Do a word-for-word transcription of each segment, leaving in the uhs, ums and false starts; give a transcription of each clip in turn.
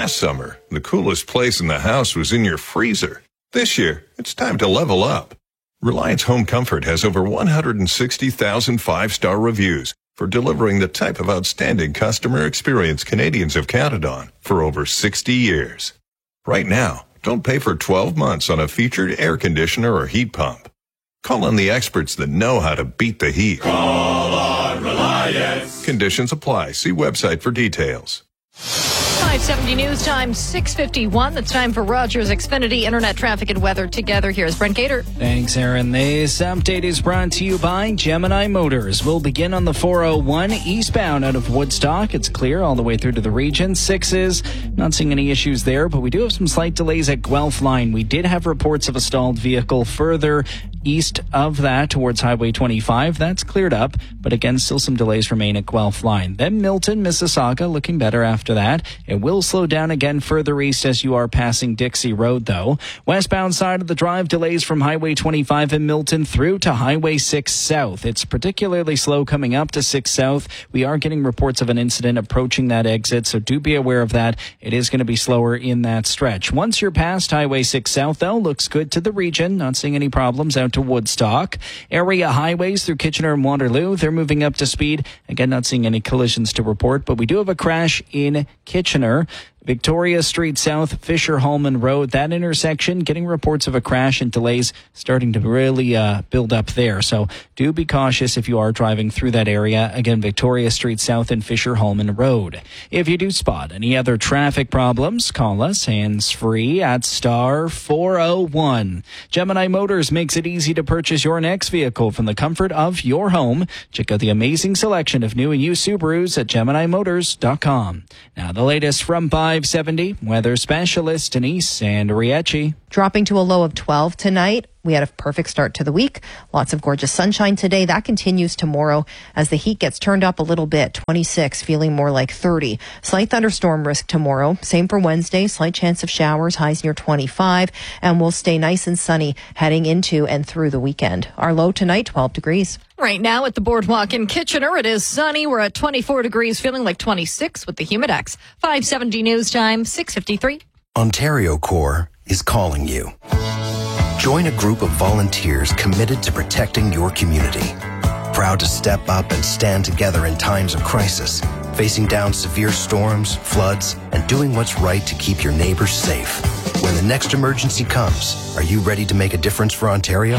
Last summer, the coolest place in the house was in your freezer. This year, it's time to level up. Reliance Home Comfort has over one hundred sixty thousand five-star reviews for delivering the type of outstanding customer experience Canadians have counted on for over sixty years. Right now, don't pay for twelve months on a featured air conditioner or heat pump. Call on the experts that know how to beat the heat. Call on Reliance. Conditions apply. See website for details. five seventy News Time, six fifty-one. That's time for Rogers Xfinity Internet Traffic and Weather Together. Here's Brent Gator. Thanks, Aaron. This update is brought to you by Gemini Motors. We'll begin on the four oh one eastbound out of Woodstock. It's clear all the way through to the region. Sixes, not seeing any issues there, but we do have some slight delays at Guelph Line. We did have reports of a stalled vehicle further east of that towards Highway twenty-five. That's cleared up, but again, still some delays remain at Guelph Line. Then Milton, Mississauga, looking better after that. It will slow down again further east as you are passing Dixie Road, though. Westbound side of the drive, delays from Highway twenty-five in Milton through to Highway six South. It's particularly slow coming up to six South. We are getting reports of an incident approaching that exit, so do be aware of that. It is going to be slower in that stretch. Once you're past Highway six South, though, looks good to the region. Not seeing any problems out to Woodstock. Area highways through Kitchener and Waterloo, they're moving up to speed. Again, not seeing any collisions to report, but we do have a crash in Kitchener. Victoria Street South, Fisher-Hallman Road, that intersection, getting reports of a crash and delays starting to really uh, build up there. So do be cautious if you are driving through that area. Again, Victoria Street South and Fisher-Hallman Road. If you do spot any other traffic problems, call us hands-free at star four oh one. Gemini Motors makes it easy to purchase your next vehicle from the comfort of your home. Check out the amazing selection of new and used Subarus at Gemini Motors dot com. Now the latest from five seventy, weather specialist Denise Sandriecci. Dropping to a low of twelve tonight. We had a perfect start to the week. Lots of gorgeous sunshine today. That continues tomorrow as the heat gets turned up a little bit. twenty-six, feeling more like thirty. Slight thunderstorm risk tomorrow. Same for Wednesday. Slight chance of showers. Highs near twenty-five. And we'll stay nice and sunny heading into and through the weekend. Our low tonight, twelve degrees. Right now at the Boardwalk in Kitchener, it is sunny. We're at twenty-four degrees, feeling like twenty-six with the Humidex. five seventy News Time, six fifty-three. Ontario Corps is calling you. Join a group of volunteers committed to protecting your community. Proud to step up and stand together in times of crisis, facing down severe storms, floods, and doing what's right to keep your neighbors safe. When the next emergency comes, are you ready to make a difference for Ontario?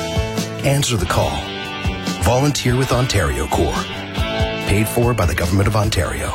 Answer the call. Volunteer with Ontario Corps. Paid for by the Government of Ontario.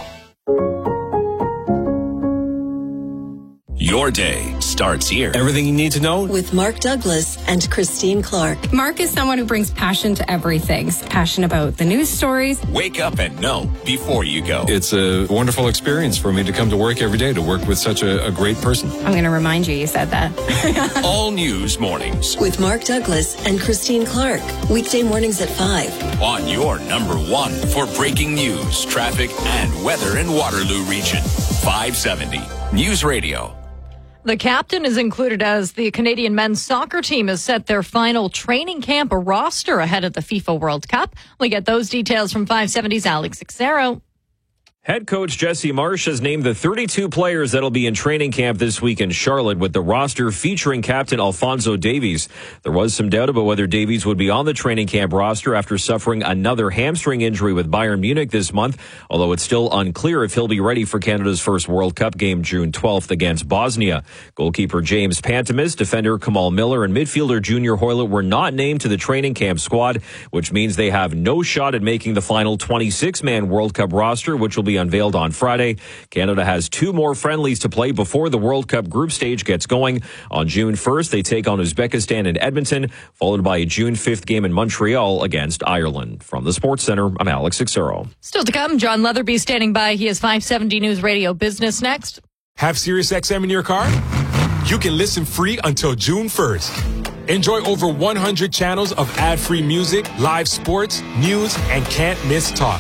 Your day starts here. Everything you need to know with Mark Douglas and Christine Clark. Mark is someone who brings passion to everything. Passion about the news stories. Wake up and know before you go. It's a wonderful experience for me to come to work every day, to work with such a, a great person. I'm going to remind you, you said that. All news mornings with Mark Douglas and Christine Clark. Weekday mornings at five. On your number one for breaking news, traffic, and weather in Waterloo region. five seventy News Radio. The captain is included as the Canadian men's soccer team has set their final training camp roster ahead of the FIFA World Cup. We get those details from five seventy's Alex Xero. Head coach Jesse Marsh has named the thirty-two players that'll be in training camp this week in Charlotte, with the roster featuring captain Alphonso Davies. There was some doubt about whether Davies would be on the training camp roster after suffering another hamstring injury with Bayern Munich this month, although it's still unclear if he'll be ready for Canada's first World Cup game June twelfth against Bosnia. Goalkeeper James Pantemis, defender Kamal Miller, and midfielder Junior Hoylett were not named to the training camp squad, which means they have no shot at making the final twenty-six man World Cup roster, which will be unveiled on Friday. Canada has two more friendlies to play before the World Cup group stage gets going. On June first, they take on Uzbekistan in Edmonton, followed by a June fifth game in Montreal against Ireland. From the Sports Center, I'm Alex Xero. Still to come, John Leatherby standing by. He is five seventy News Radio Business next. Have SiriusXM in your car? You can listen free until June first. Enjoy over one hundred channels of ad-free music, live sports, news, and can't-miss talk.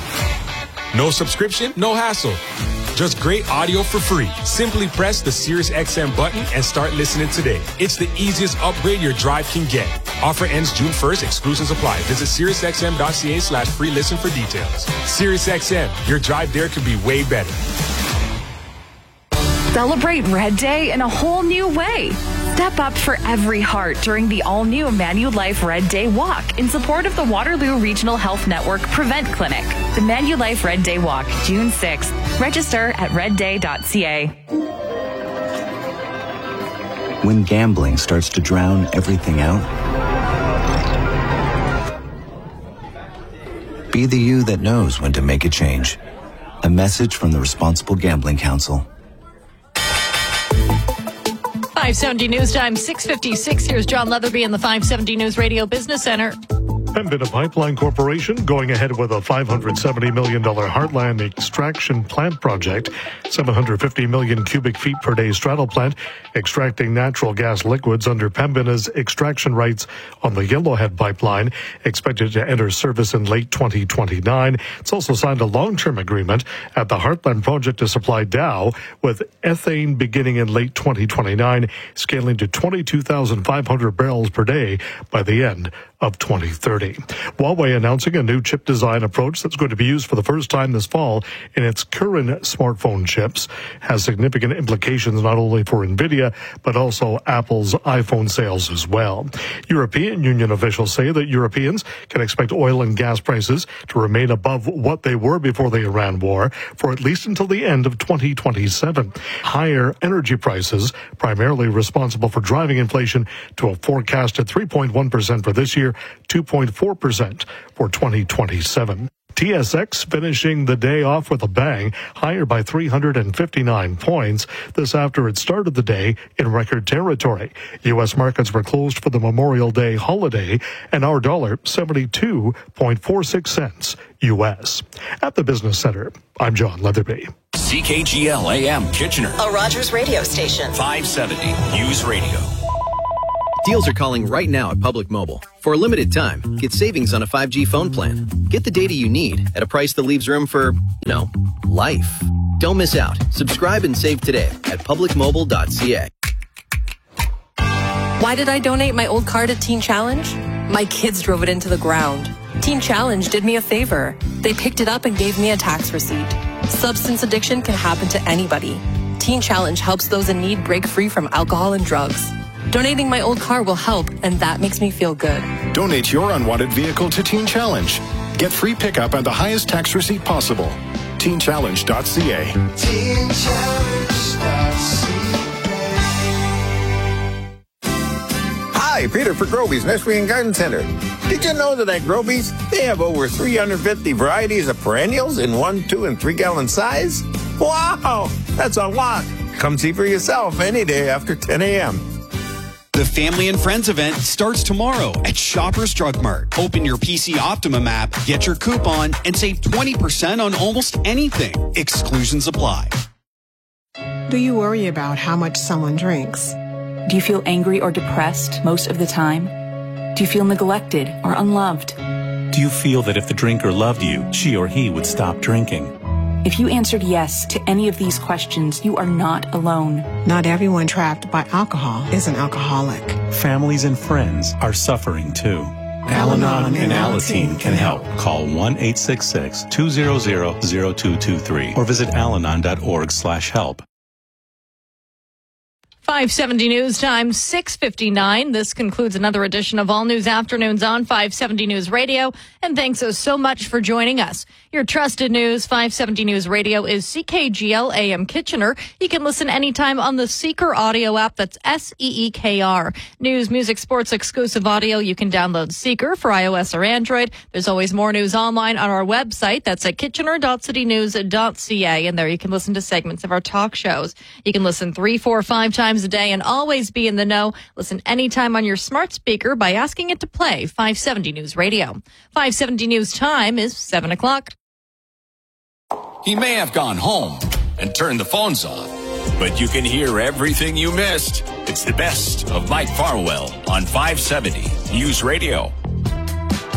No subscription, no hassle. Just great audio for free. Simply press the SiriusXM button and start listening today. It's the easiest upgrade your drive can get. Offer ends June first. Exclusions apply. Visit SiriusXM.ca slash free listen for details. SiriusXM, your drive there could be way better. Celebrate Red Day in a whole new way. Step up for every heart during the all-new Manulife Red Day Walk in support of the Waterloo Regional Health Network Prevent Clinic. The Manulife Red Day Walk, June sixth. Register at red day dot c a. When gambling starts to drown everything out, be the you that knows when to make a change. A message from the Responsible Gambling Council. five seventy News Time, six fifty-six. Here's John Leatherby in the five seventy News Radio Business Center. Pembina Pipeline Corporation going ahead with a five hundred seventy million dollars Heartland extraction plant project, seven hundred fifty million cubic feet per day straddle plant, extracting natural gas liquids under Pembina's extraction rights on the Yellowhead Pipeline, expected to enter service in late twenty twenty-nine. It's also signed a long-term agreement at the Heartland project to supply Dow with ethane beginning in late twenty twenty-nine, scaling to twenty-two thousand five hundred barrels per day by the end of twenty thirty. Huawei announcing a new chip design approach that's going to be used for the first time this fall in its current smartphone chips. Has significant implications not only for NVIDIA, but also Apple's iPhone sales as well. European Union officials say that Europeans can expect oil and gas prices to remain above what they were before the Iran war for at least until the end of twenty twenty-seven. Higher energy prices, primarily responsible for driving inflation to a forecasted three point one percent for this year, two point four percent for twenty twenty-seven. T S X finishing the day off with a bang, higher by three hundred fifty-nine points. This after it started the day in record territory. U S markets were closed for the Memorial Day holiday, and our dollar seventy-two point four six cents U S. At the Business Center, I'm John Leatherby. C K G L A M Kitchener, a Rogers radio station. five seventy News Radio. Deals are calling right now at Public Mobile. For a limited time, get savings on a five G phone plan. Get the data you need at a price that leaves room for, you know, life. Don't miss out. Subscribe and save today at public mobile dot c a. Why did I donate my old car to Teen Challenge? My kids drove it into the ground. Teen Challenge did me a favor. They picked it up and gave me a tax receipt. Substance addiction can happen to anybody. Teen Challenge helps those in need break free from alcohol and drugs. Donating my old car will help, and that makes me feel good. Donate your unwanted vehicle to Teen Challenge. Get free pickup and the highest tax receipt possible. teen challenge dot c a. teen challenge dot c a. Hi, Peter for Groby's Nursery and Garden Center. Did you know that at Groby's, they have over three hundred fifty varieties of perennials in one, two, and three gallon size? Wow, that's a lot. Come see for yourself any day after ten a.m. The Family and Friends event starts tomorrow at Shoppers Drug Mart. Open your P C Optimum app, get your coupon, and save twenty percent on almost anything. Exclusions apply. Do you worry about how much someone drinks? Do you feel angry or depressed most of the time? Do you feel neglected or unloved? Do you feel that if the drinker loved you, she or he would stop drinking? If you answered yes to any of these questions, you are not alone. Not everyone trapped by alcohol is an alcoholic. Families and friends are suffering too. Al-Anon and Alateen can help. Call one eight six six, two zero zero, zero two two three or visit alanon dot org slash help. five seventy News Time, six fifty-nine. This concludes another edition of All News Afternoons on five seventy News Radio. And thanks so much for joining us. Your trusted news, five seventy News Radio, is C K G L A M Kitchener. You can listen anytime on the Seeker audio app. That's S E E K R. News, music, sports, exclusive audio. You can download Seeker for iOS or Android. There's always more news online on our website. That's at kitchener dot city news dot c a. And there you can listen to segments of our talk shows. You can listen three, four, five times a day and always be in the know. Listen anytime on your smart speaker by asking it to play five seventy News Radio. five seventy News Time is seven o'clock. He may have gone home and turned the phones off, but you can hear everything you missed. It's the best of Mike Farwell on five seventy News Radio.